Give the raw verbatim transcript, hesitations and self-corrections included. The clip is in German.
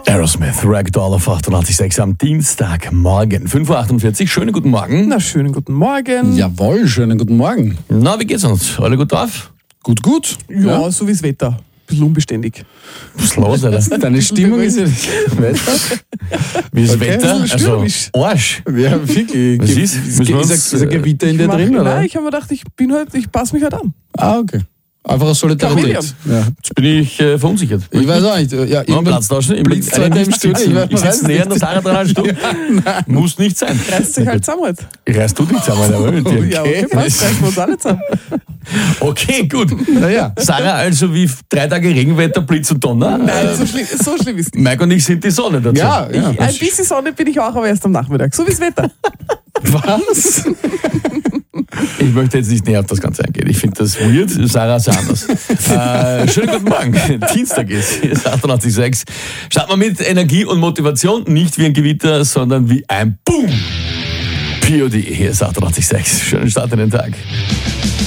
Aerosmith, Ragdoll auf achtundachtzig Komma sechs am Dienstagmorgen, fünf Uhr achtundvierzig. Schönen guten Morgen. Na, schönen guten Morgen. Jawohl, schönen guten Morgen. Na, wie geht's uns? Alle gut drauf? Gut, gut. Ja, ja, so wie das Wetter. Ein bisschen unbeständig. Was ist los, Alter? Deine Stimmung ist ja nicht Wetter. Wie ist das Okay. Wetter? Also, Stürmisch. Arsch. Ja, wirklich. Was Ge- ist? Ist, Müssen wir ist, uns, ein- ist ein Gewitter in dir Mach- drin, oder? Nein, ich habe mir gedacht, ich bin halt, ich passe mich halt an. Ah, okay. Einfach aus Solidarität. Chameleon. Ja. Jetzt bin ich äh, verunsichert. Ich weiß auch nicht. Ja, Ja, irgendwann Platz tauschen. Ich blitzt bin heute im Studio. Ich, weiß, Ich sitze näher an der Sarah dran als du. Muss nicht sein. Reißt sich halt zusammen. Halt. Reißt du dich zusammen, aber mit dir. Ja, okay, passt. Reißen wir uns alle zusammen. Okay, gut. Naja. Sarah, also wie drei Tage Regenwetter, Blitz und Donner. Nein, Äh, so schlimm, so schlimm ist es nicht. Mike und ich sind die Sonne dazu. Ja, ja. Ich, ein bisschen Sonne bin ich auch, aber erst am Nachmittag. So wie das Wetter. Was? Ich möchte jetzt nicht näher auf das Ganze eingehen. Ich finde das weird. Sarah ist ja anders. äh, schönen guten Morgen. Dienstag ist, hier ist achtundachtzig Komma sechs. Starten wir mit Energie und Motivation. Nicht wie ein Gewitter, sondern wie ein Boom. P O D. Hier ist achtundachtzig Komma sechs. Schönen Start in den Tag.